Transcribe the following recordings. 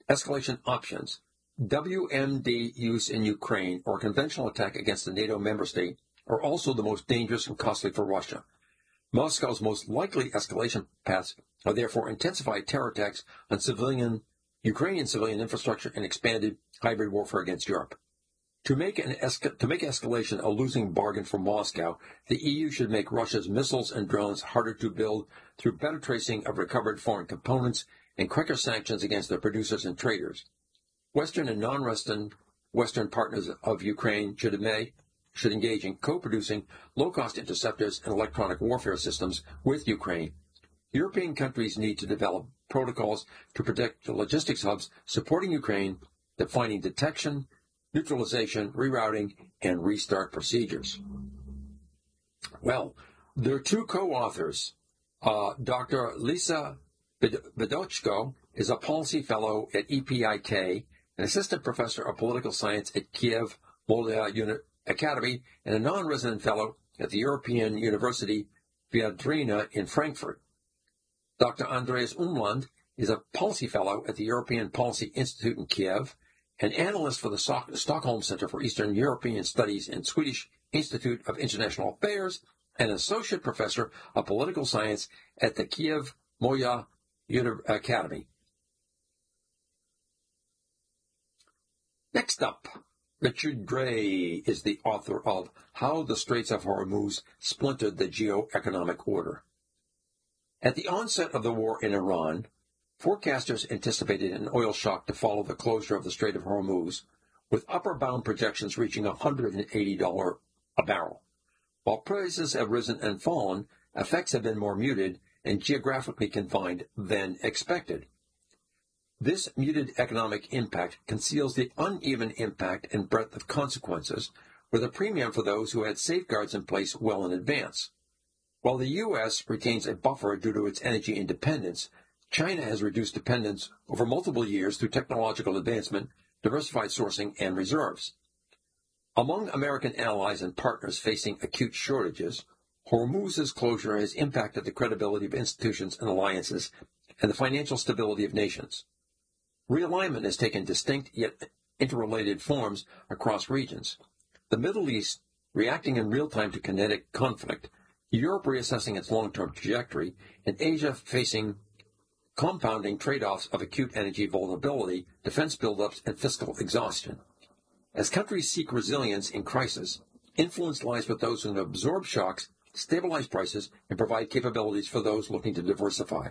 Escalation options. WMD use in Ukraine or conventional attack against a NATO member state are also the most dangerous and costly for Russia. Moscow's most likely escalation paths are therefore intensified terror attacks on Ukrainian civilian infrastructure and expanded hybrid warfare against Europe. To make escalation a losing bargain for Moscow, the EU should make Russia's missiles and drones harder to build through better tracing of recovered foreign components and quicker sanctions against their producers and traders. Western and non-Western partners of Ukraine should engage in co-producing low-cost interceptors and electronic warfare systems with Ukraine. European countries need to develop protocols to protect the logistics hubs supporting Ukraine, defining detection, neutralization, rerouting, and restart procedures. Well, there are two co-authors. Dr. Lisa Bedochko is a policy fellow at EPIK, an assistant professor of political science at Kiev Mohyla Academy, and a non-resident fellow at the European University Viadrina in Frankfurt. Dr. Andreas Umland is a policy fellow at the European Policy Institute in Kiev, an analyst for the Stockholm Center for Eastern European Studies and Swedish Institute of International Affairs, and an associate professor of political science at the Kiev Mohyla Academy. Next up, Richard Gray is the author of How the Straits of Hormuz Splintered the Geoeconomic Order. At the onset of the war in Iran, forecasters anticipated an oil shock to follow the closure of the Strait of Hormuz, with upper bound projections reaching $180 a barrel. While prices have risen and fallen, effects have been more muted and geographically confined than expected. This muted economic impact conceals the uneven impact and breadth of consequences, with a premium for those who had safeguards in place well in advance. While the U.S. retains a buffer due to its energy independence, China has reduced dependence over multiple years through technological advancement, diversified sourcing, and reserves. Among American allies and partners facing acute shortages, Hormuz's closure has impacted the credibility of institutions and alliances and the financial stability of nations. Realignment has taken distinct yet interrelated forms across regions. The Middle East reacting in real time to kinetic conflict, Europe reassessing its long-term trajectory, and Asia facing compounding trade-offs of acute energy vulnerability, defense buildups, and fiscal exhaustion. As countries seek resilience in crisis, influence lies with those who can absorb shocks, stabilize prices, and provide capabilities for those looking to diversify.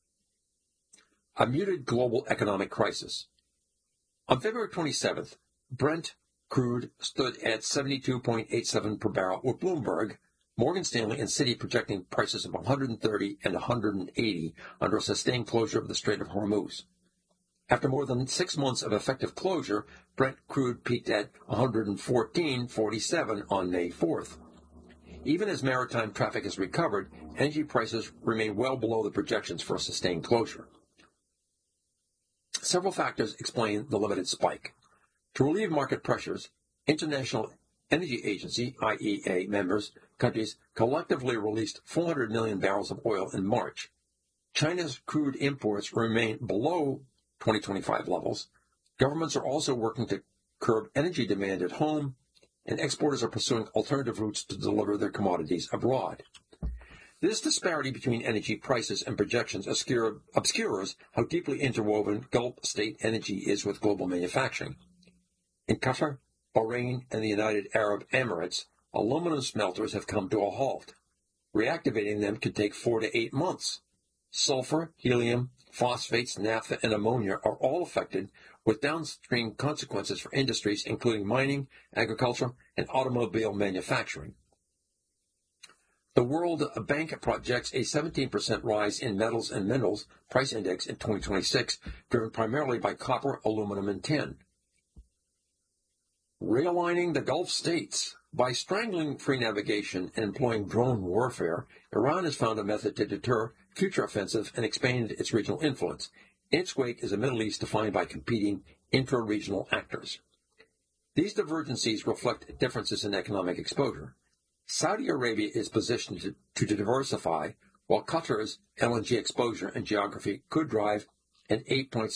A muted global economic crisis. On February 27th, Brent crude stood at $72.87 per barrel, with Bloomberg, Morgan Stanley, and Citi projecting prices of $130 and $180 under a sustained closure of the Strait of Hormuz. After more than 6 months of effective closure, Brent crude peaked at $114.47 on May 4th. Even as maritime traffic has recovered, energy prices remain well below the projections for a sustained closure. Several factors explain the limited spike. To relieve market pressures, International Energy Agency, IEA, countries collectively released 400 million barrels of oil in March. China's crude imports remain below 2025 levels. Governments are also working to curb energy demand at home, and exporters are pursuing alternative routes to deliver their commodities abroad. This disparity between energy prices and projections obscures how deeply interwoven Gulf state energy is with global manufacturing. In Qatar, Bahrain, and the United Arab Emirates, aluminum smelters have come to a halt. Reactivating them could take 4 to 8 months. Sulfur, helium, phosphates, naphtha, and ammonia are all affected, with downstream consequences for industries including mining, agriculture, and automobile manufacturing. The World Bank projects a 17% rise in metals and minerals price index in 2026, driven primarily by copper, aluminum, and tin. Realigning the Gulf states. By strangling free navigation and employing drone warfare, Iran has found a method to deter future offensives and expand its regional influence. In its wake is a Middle East defined by competing intra-regional actors. These divergencies reflect differences in economic exposure. Saudi Arabia is positioned to diversify, while Qatar's LNG exposure and geography could drive an $8.6